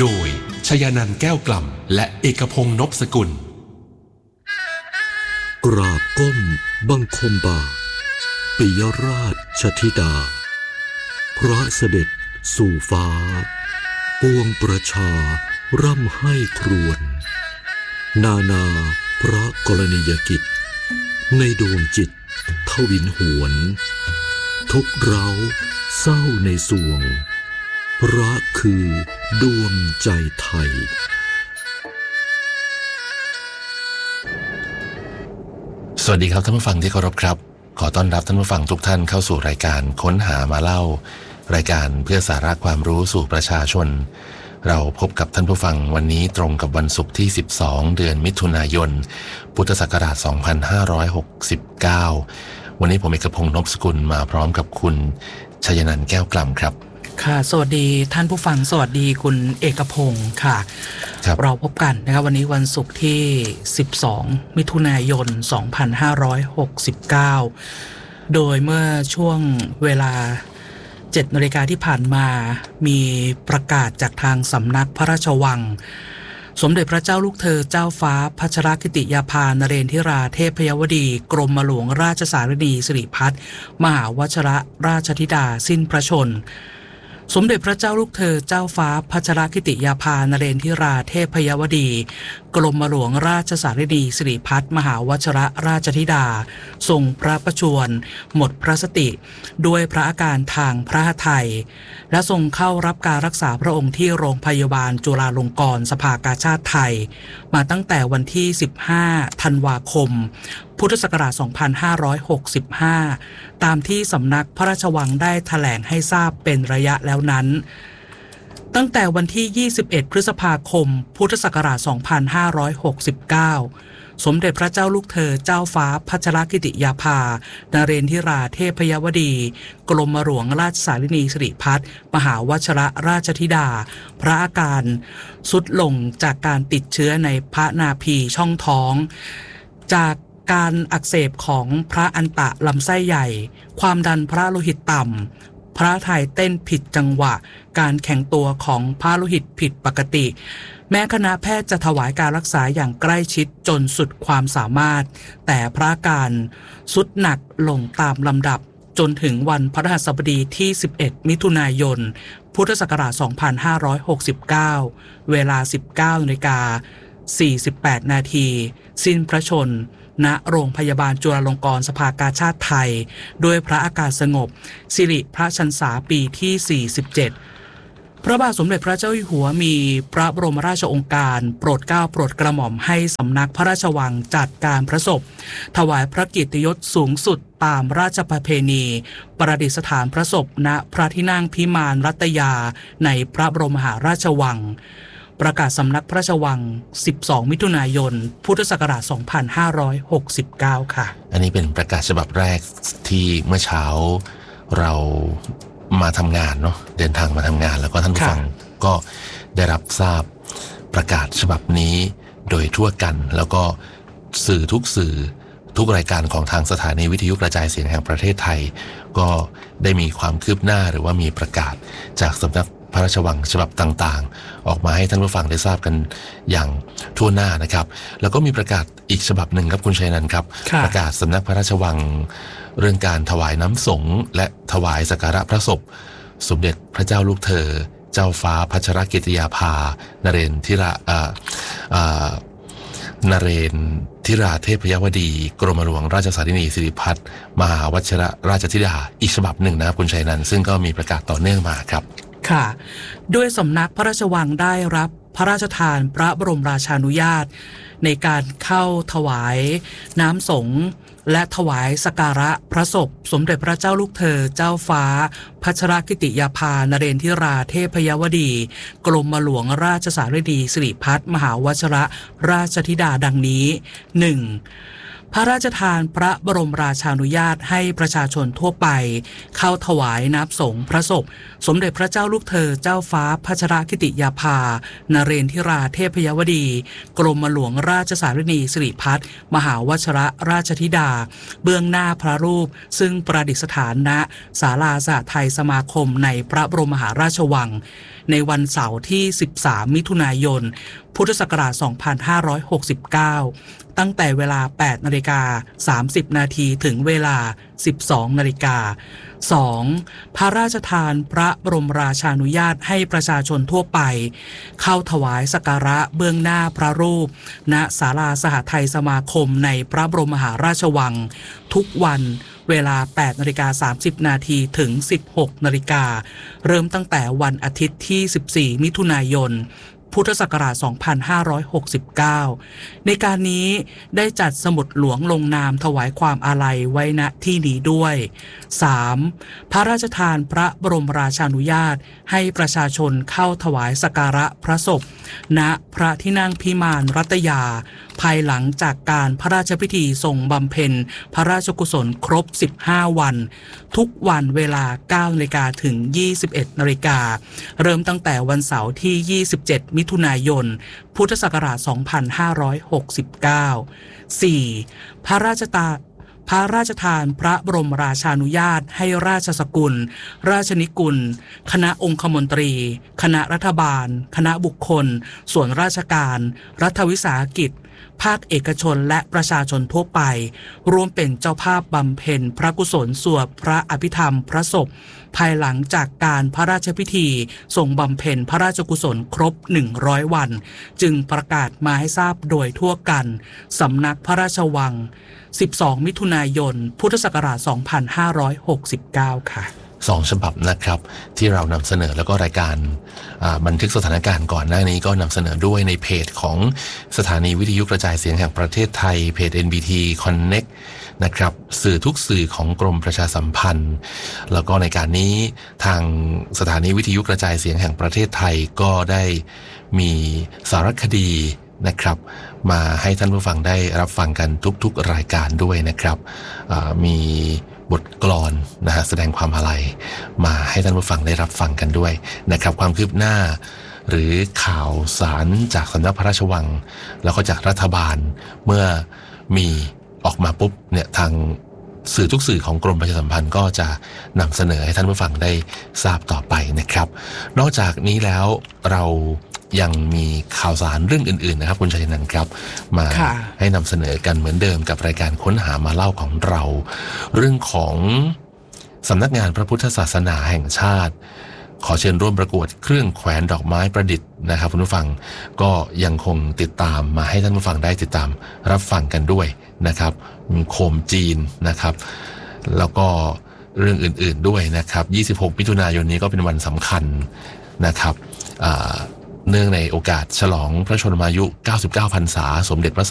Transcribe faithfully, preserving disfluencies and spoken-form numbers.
โดยชยนันท์แก้วกล่ำและเอกพงษ์นพสกุลกราบก้มบังคมบาทปิยราชธิดาพระเสด็จสู่ฟ้าปวงประชาร่ำให้ครวญนานาพระกรณียกิจในดวงจิตทวินหวนทุกเร้าเศร้าในสวงพระคือดวงใจไทยสวัสดีครับท่านผู้ฟังที่เคารพครับขอต้อนรับท่านผู้ฟังทุกท่านเข้าสู่รายการค้นหามาเล่ารายการเพื่อสาระความรู้สู่ประชาชนเราพบกับท่านผู้ฟังวันนี้ตรงกับวันศุกร์ที่สิบสองเดือนมิถุนายนพุทธศักราชสองพันห้าร้อยหกสิบเก้าวันนี้ผมเอกพงษ์นพสกุลมาพร้อมกับคุณชยนันท์แก้วกล่ำครับค่ะสวัสดีท่านผู้ฟังสวัสดีคุณเอกพงศ์ค่ะเราพบกันนะครับวันนี้วันศุกร์ที่สิบสองมิถุนายนสองพันห้าร้อยหกสิบเก้าโดยเมื่อช่วงเวลาเจ็ดนาฬิกาที่ผ่านมามีประกาศจากทางสำนักพระราชวังสมเด็จพระเจ้าลูกเธอเจ้าฟ้าพัชรกิติยาภานเรนทิราเทพยวดีกรมหลวงราชสารินีสิริพัฒน์มหาวชิรราชธิดาสิ้นพระชนม์สมเด็จพระเจ้าลูกเธอเจ้าฟ้าพัชรกิติยาภานเรนทิราเทพยวดีกรมหลวงราชสารินีสิริพัฒน์มหาวชิรราชธิดาทรงพระประชวรหมดพระสติด้วยพระอาการทางพระทัยและทรงเข้ารับการรักษาพระองค์ที่โรงพยาบาลจุฬาลงกรณ์สภากาชาดไทยมาตั้งแต่วันที่สิบห้าธันวาคมพุทธศักราชสองพันห้าร้อยหกสิบห้าตามที่สำนักพระราชวังได้แถลงให้ทราบเป็นระยะแล้วนั้นตั้งแต่วันที่ยี่สิบเอ็ดพฤษภาคมพุทธศักราชสองพันห้าร้อยหกสิบเก้าสมเด็จพระเจ้าลูกเธอเจ้าฟ้าพัชรกิติยาภานเรนทิราเทพยวดีกรมหลวงราชสารินีสิริพัฒน์มหาวชิรราชธิดาพระอาการทรุดลงจากการติดเชื้อในพระนาภีช่องท้องจากการอักเสบของพระอันตะลำไส้ใหญ่ความดันพระโลหิตต่ำพระทัยเต้นผิดจังหวะการแข็งตัวของพระโลหิตผิดปกติแม้คณะแพทย์จะถวายการรักษาอย่างใกล้ชิดจนสุดความสามารถแต่พระอาการทรุดหนักลงตามลำดับจนถึงวันพฤหัสบดีที่สิบเอ็ดมิถุนายนพุทธศักราชสองพันห้าร้อยหกสิบเก้าเวลา สิบเก้านาฬิกาสี่สิบแปดนาทีสิ้นพระชนม์ณโรงพยาบาลจุฬาลงกรณ์สภากาชาดไทยด้วยพระอาการสงบสิริพระชรรษาปีที่สี่สิบเจ็ดพระบาทสมเด็จพระเจ้าอยู่หัวมีพระบรมราชโองการโปรดเกล้าโปรดกระหม่อมให้สำนักพระราชวังจัดการพระศพถวายพระเกียรติยศสูงสุดตามราชประเพณีประดิษฐานพระศพณพระที่นั่งพิมานรัตยาในพระบรมมหาราชวังประกาศสำนักพระราชวังสิบสองมิถุนายนพุทธศักราชสองพันห้าร้อยหกสิบเก้าค่ะอันนี้เป็นประกาศฉบับแรกที่เมื่อเช้าเรามาทำงานเนาะเดินทางมาทำงานแล้วก็ท่านผู้ฟังก็ได้รับทราบประกาศฉบับนี้โดยทั่วกันแล้วก็สื่อทุกสื่อทุกรายการของทางสถานีวิทยุกระจายเสียงแห่งประเทศไทยก็ได้มีความคืบหน้าหรือว่ามีประกาศจากสำนักพระราชวังฉบับต่างๆออกมาให้ท่านผู้ฟังได้ทราบกันอย่างทั่วหน้านะครับแล้วก็มีประกาศอีกฉบับหนึ่งครับคุณชัยนันท์ครับประกาศสำนักพระราชวังเรื่องการถวายน้ำสงฆ์และถวายสักการะพระศพสมเด็จพระเจ้าลูกเธอเจ้าฟ้าพัชรกิติยาภานเรนทิราอ่าอ่านเรนทิราเทพยวดีกรมหลวงราชสารินีสิริพัฒน์มหาวชิรราชธิดาอีกฉบับหนึ่งนะครับคุณชัยนันท์ซึ่งก็มีประกาศต่อเนื่องมาครับค่ะด้วยสำนักพระราชวังได้รับพระราชทานพระบรมราชานุญาตในการเข้าถวายน้ำสงฆ์และถวายสักการะพระศพสมเด็จพระเจ้าลูกเธอเจ้าฟ้าพัชรกิติยาภานเรนทิราเทพยวดีกรมหลวงราชสารินีสิริพัฒน์มหาวชิรราชธิดาดังนี้ หนึ่ง พระราชทานพระบรมราชานุญาตให้ประชาชนทั่วไปเข้าถวายน้ำสงฆ์พระศพสมเด็จพระเจ้าลูกเธอเจ้าฟ้าพัชรกิติยาภานเรนทิราเทพยวดีกรมหลวงราชสารินีสิริพัฒน์มหาวชิรราชธิดาเบื้องหน้าพระรูปซึ่งประดิษฐานณศาลาสหไทยสมาคมในพระบรมมหาราชวังในวันเสาร์ที่สิบสามมิถุนายนพุทธศักราชสองพันห้าร้อยหกสิบเก้าตั้งแต่เวลา แปดนาฬิกาสามสิบนาทีถึงเวลา สิบสองนาฬิกา สอง พระราชทานพระบรมราชานุญาตให้ประชาชนทั่วไปเข้าถวายสักการะเบื้องหน้าพระรูปณศาลาสหไทยสมาคมในพระบรมมหาราชวังทุกวันเวลา แปดนาฬิกาสามสิบนาทีถึง สิบหกนาฬิกาเริ่มตั้งแต่วันอาทิตย์ที่ สิบสี่มิถุนายนพุทธศักราช สองพันห้าร้อยหกสิบเก้า ในการนี้ได้จัดสมุดหลวงลงนามถวายความอาลัยไว้ณที่นี้ด้วย สาม พระราชทานพระบรมราชานุญาตให้ประชาชนเข้าถวายสักการะพระศพณพระที่นั่งพิมานรัตยาภายหลังจากการพระราชพิธีทรงบำเพ็ญพระราชกุศลครบ สิบห้า วันทุกวันเวลา เก้านาฬิกาถึง ยี่สิบเอ็ดนาฬิกาเริ่มตั้งแต่วันเสาร์ที่ ยี่สิบเจ็ดมิถุนายนพุทธศักราช สองพันห้าร้อยหกสิบเก้า สี่ พระราชทานพระราชทานพระบรมราชานุญาตให้ราชสกุลราชนิกุลคณะองคมนตรีคณะรัฐบาลคณะบุคคลส่วนราชการรัฐวิสาหกิจภาคเอกชนและประชาชนทั่วไปร่วมเป็นเจ้าภาพบำเพ็ญพระกุศลสวดพระอภิธรรมพระศพภายหลังจากการพระราชพิธีทรงบำเพ็ญพระราชกุศลครบหนึ่งร้อยวันจึงประกาศมาให้ทราบโดยทั่วกันสำนักพระราชวังสิบสองมิถุนายนพุทธศักราช สองพันห้าร้อยหกสิบเก้า ค่ะสองฉบับนะครับที่เรานำเสนอแล้วก็รายการบันทึกสถานการณ์ก่อนหน้านี้ก็นำเสนอด้วยในเพจของสถานีวิทยุกระจายเสียงแห่งประเทศไทยเพจ เอ็น บี ที Connect นะครับสื่อทุกสื่อของกรมประชาสัมพันธ์แล้วก็ในการนี้ทางสถานีวิทยุกระจายเสียงแห่งประเทศไทยก็ได้มีสารคดีนะครับมาให้ท่านผู้ฟังได้รับฟังกันทุกๆรายการด้วยนะครับมีบทกลอนนะฮะแสดงความอาลัยมาให้ท่านผู้ฟังได้รับฟังกันด้วยนะครับความคืบหน้าหรือข่าวสารจากสำนักพระราชวังแล้วก็จากรัฐบาลเมื่อมีออกมาปุ๊บเนี่ยทางสื่อทุกสื่อของกรมประชาสัมพันธ์ก็จะนำเสนอให้ท่านผู้ฟังได้ทราบต่อไปนะครับนอกจากนี้แล้วเรายังมีข่าวสารเรื่องอื่นๆนะครับคุณชัยนันท์ครับมาให้นำเสนอกันเหมือนเดิมกับรายการค้นหามาเล่าของเราเรื่องของสำนักงานพระพุทธศาสนาแห่งชาติขอเชิญร่วมประกวดเครื่องแขวนดอกไม้ประดิษฐ์นะครับคุณผู้ฟังก็ยังคงติดตามมาให้ท่านผู้ฟังได้ติดตามรับฟังกันด้วยนะครับมีโคมจีนนะครับแล้วก็เรื่องอื่นๆด้วยนะครับยี่สิบหกมิถุนายนนี้ก็เป็นวันสำคัญนะครับเนื่องในโอกาสฉลองพระชนมายุเก้าสิบเก้าพรรษาสมเด็จพระ